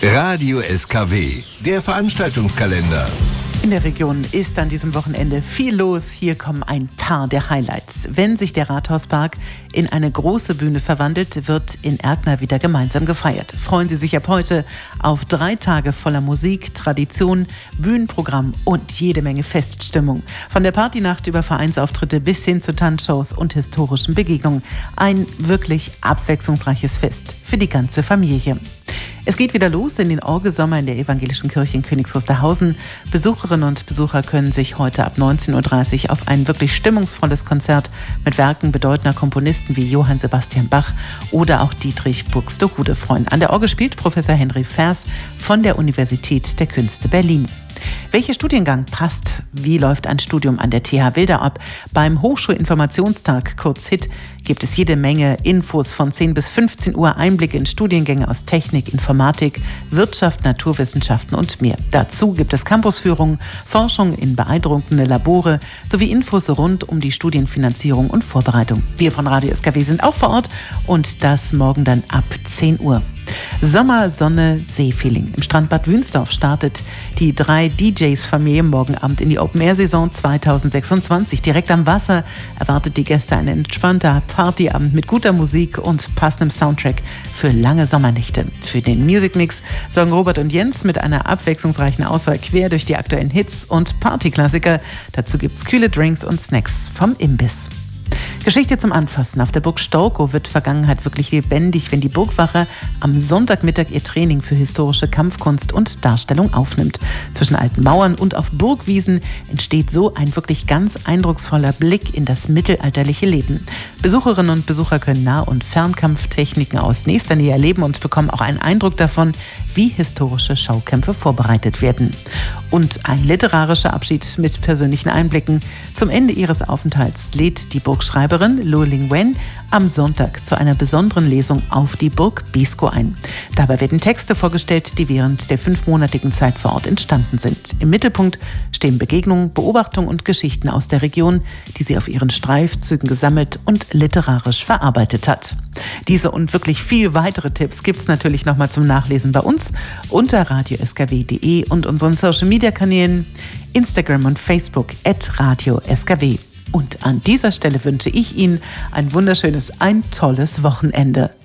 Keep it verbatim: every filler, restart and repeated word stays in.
Radio S K W, der Veranstaltungskalender. In der Region ist an diesem Wochenende viel los. Hier kommen ein paar der Highlights. Wenn sich der Rathauspark in eine große Bühne verwandelt, wird in Erkner wieder gemeinsam gefeiert. Freuen Sie sich ab heute auf drei Tage voller Musik, Tradition, Bühnenprogramm und jede Menge Feststimmung. Von der Partynacht über Vereinsauftritte bis hin zu Tanzshows und historischen Begegnungen. Ein wirklich abwechslungsreiches Fest für die ganze Familie. Es geht wieder los in den Orgesommer in der Evangelischen Kirche in Königs Wusterhausen. Besucherinnen und Besucher können sich heute ab neunzehn Uhr dreißig auf ein wirklich stimmungsvolles Konzert mit Werken bedeutender Komponisten wie Johann Sebastian Bach oder auch Dietrich Buxtehude freuen. An der Orgel spielt Professor Henry Fers von der Universität der Künste Berlin. Welcher Studiengang passt? Wie läuft ein Studium an der T H Wilder ab? Beim Hochschulinformationstag, kurz H I T, gibt es jede Menge Infos von zehn bis fünfzehn Uhr, Einblicke in Studiengänge aus Technik, Informatik, Wirtschaft, Naturwissenschaften und mehr. Dazu gibt es Campusführungen, Forschung in beeindruckende Labore sowie Infos rund um die Studienfinanzierung und Vorbereitung. Wir von Radio S K W sind auch vor Ort und das morgen dann ab zehn Uhr. Sommer, Sonne, Seefeeling. Im Strandbad Wünsdorf startet die drei D Js-Familie morgen Abend in die Open-Air-Saison zwanzig sechsundzwanzig. Direkt am Wasser erwartet die Gäste ein entspannter Partyabend mit guter Musik und passendem Soundtrack für lange Sommernächte. Für den Music Mix sorgen Robert und Jens mit einer abwechslungsreichen Auswahl quer durch die aktuellen Hits und Partyklassiker. Dazu gibt's kühle Drinks und Snacks vom Imbiss. Geschichte zum Anfassen. Auf der Burg Storkow wird Vergangenheit wirklich lebendig, wenn die Burgwache am Sonntagmittag ihr Training für historische Kampfkunst und Darstellung aufnimmt. Zwischen alten Mauern und auf Burgwiesen entsteht so ein wirklich ganz eindrucksvoller Blick in das mittelalterliche Leben. Besucherinnen und Besucher können Nah- und Fernkampftechniken aus nächster Nähe erleben und bekommen auch einen Eindruck davon, wie historische Schaukämpfe vorbereitet werden. Und ein literarischer Abschied mit persönlichen Einblicken. Zum Ende ihres Aufenthalts lädt die Burgschreiberin Lu Ling Wen am Sonntag zu einer besonderen Lesung auf die Burg Beeskow ein. Dabei werden Texte vorgestellt, die während der fünfmonatigen Zeit vor Ort entstanden sind. Im Mittelpunkt stehen Begegnungen, Beobachtungen und Geschichten aus der Region, die sie auf ihren Streifzügen gesammelt und literarisch verarbeitet hat. Diese und wirklich viel weitere Tipps gibt es natürlich nochmal zum Nachlesen bei uns unter radio s k w punkt d e und unseren Social-Media-Kanälen Instagram und Facebook at Radio S K W. Und an dieser Stelle wünsche ich Ihnen ein wunderschönes, ein tolles Wochenende.